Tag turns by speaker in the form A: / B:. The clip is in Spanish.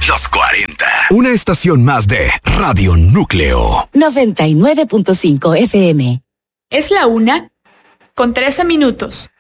A: Los 40. Una estación más de Radio Núcleo.
B: 99.5 FM.
C: Es la 1:13 minutos.